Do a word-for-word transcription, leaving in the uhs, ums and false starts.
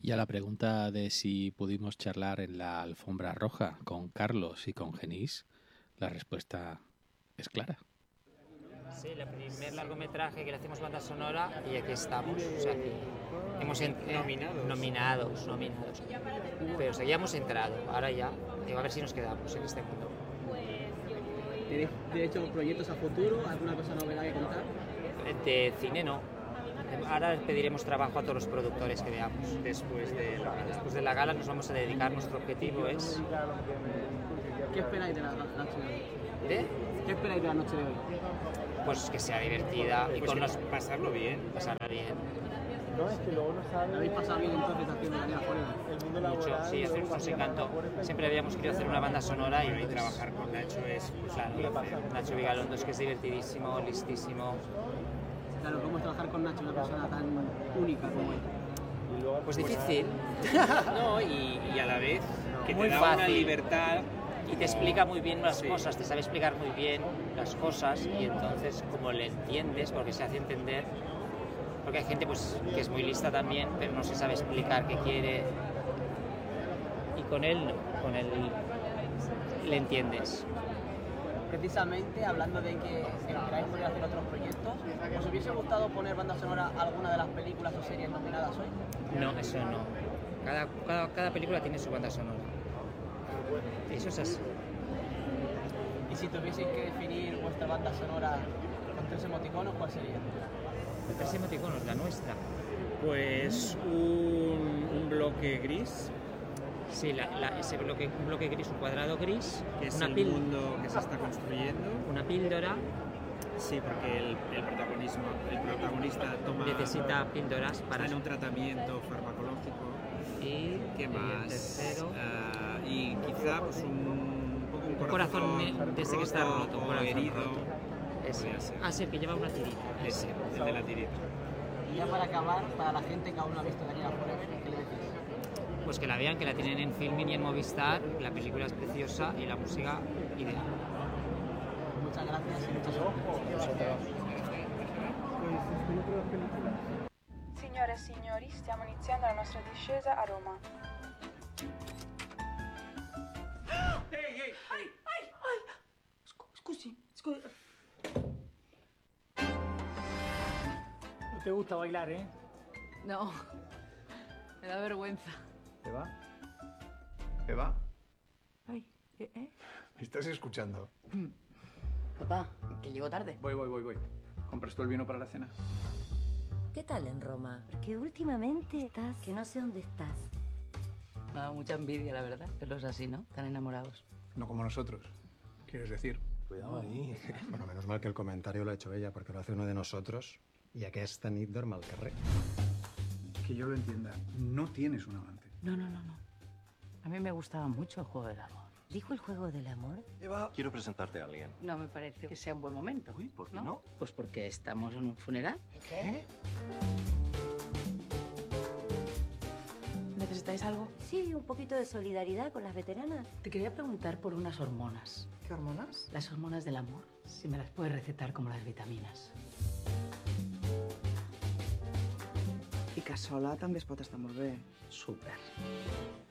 Y a la pregunta de si pudimos charlar en la alfombra roja con Carlos y con Genís, la respuesta es clara. Sí, el primer largometraje que le hacemos banda sonora y aquí estamos. O sea, que hemos en, eh, Nominados. nominados, nominados. Pero o sea, ya hemos entrado, ahora ya, digo, a ver si nos quedamos en este mundo. ¿Tenéis de hecho proyectos a futuro? ¿Alguna cosa novedad que contar? De cine no. Ahora pediremos trabajo a todos los productores que veamos. Después de la gala. Después de la gala nos vamos a dedicar, nuestro objetivo es... ¿Qué esperáis de la noche de hoy? ¿De? ¿Qué esperáis de la noche de hoy? Pues que sea divertida y Pues con que los... pasarlo bien. pasarla bien. ¿La habéis pasado bien entonces haciendo la fuera? Mucho, sí, hacer nos encantó. Siempre habíamos querido hacer una banda sonora y, Y trabajar con Nacho es pues, claro, un placer. Nacho Vigalondo es que es divertidísimo, listísimo. Claro, ¿cómo es trabajar con Nacho, una persona tan única como él? Pues difícil. No, y, y a la vez que Muy te da fácil. una libertad. Y te explica muy bien las Sí. cosas, te sabe explicar muy bien las cosas y entonces como le entiendes, porque se hace entender, porque hay gente pues que es muy lista también, pero no se sabe explicar qué quiere y con él no, con él le entiendes. Precisamente hablando de que queráis poder hacer otros proyectos, ¿os hubiese gustado poner banda sonora a alguna de las películas o series nominadas hoy? No, eso no. Cada, cada, cada película tiene su banda sonora. Eso es así. Y si tuvieseis que definir vuestra banda sonora con tres emoticonos, ¿cuál sería? Tres emoticonos, la nuestra. Pues un, un bloque gris, Sí, la, la, ese bloque, un bloque gris, un cuadrado gris, que es una, el pil- mundo que se está construyendo. una píldora, Sí, porque el, el protagonismo, el protagonista toma necesita píldoras para... está en un tratamiento farmacológico. Y, ¿Qué y el más? tercero, Ah, y quizá pues un, un poco un un corazón, corazón de ese que está roto, un o corazón herido. roto. Ese. Podría ser. Ah, sí, el que lleva una tirita. Ese, el de la tirita. Y ya para acabar, para la gente que aún no ha visto Daniela Forever, ¿qué le decís? Pues que la vean, que la tienen en Filmin y en Movistar, la película es preciosa y la música ideal. Muchas gracias y mucha suerte. Signore e signori, stiamo iniziando la nostra discesa a Roma. Scusi, scusi. ¿No te gusta bailar, eh? No, me da vergüenza. ¿Te va? ¿Te va? Ay, ¿eh? ¿eh? ¿Me estás escuchando? Papá, que llego tarde. Voy, voy, voy, voy. ¿Compras tú el vino para la cena? ¿Qué tal en Roma? Porque últimamente estás... que no sé dónde estás. Me da mucha envidia, la verdad, verlos así, ¿no? Tan enamorados. No como nosotros. ¿Quieres decir? Cuidado ahí. Bueno, menos mal que el comentario lo ha hecho ella, porque lo hace uno de nosotros y aquesta nit dorm al carrer. Que yo lo entienda. No tienes un amante. No, no, no, no. A mí me gustaba mucho el juego del amor. ¿Dijo el juego del amor? Eva, quiero presentarte a alguien. No me parece que sea un buen momento. Uy, ¿por qué ¿no? no? Pues porque estamos en un funeral. ¿Qué? ¿Necesitáis algo? Sí, un poquito de solidaridad con las veteranas. Te quería preguntar por unas hormonas. ¿Qué hormonas? Las hormonas del amor. Si me las puedes recetar como las vitaminas. I que sola també es pot estar molt bé. Súper.